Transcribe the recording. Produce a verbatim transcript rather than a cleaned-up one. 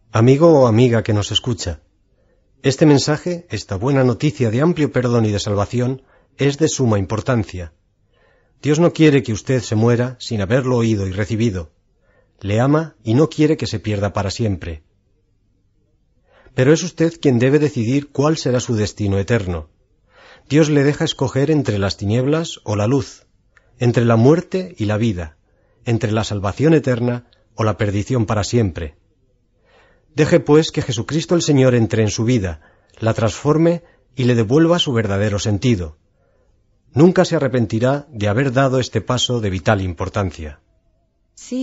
Amigo o amiga que nos escucha, este mensaje, esta buena noticia de amplio perdón y de salvación, es de suma importancia. Dios no quiere que usted se muera sin haberlo oído y recibido. Le ama y no quiere que se pierda para siempre. Pero es usted quien debe decidir cuál será su destino eterno. Dios le deja escoger entre las tinieblas o la luz, entre la muerte y la vida, entre la salvación eterna o la perdición para siempre. Deje pues que Jesucristo el Señor entre en su vida, la transforme y le devuelva su verdadero sentido. Nunca se arrepentirá de haber dado este paso de vital importancia.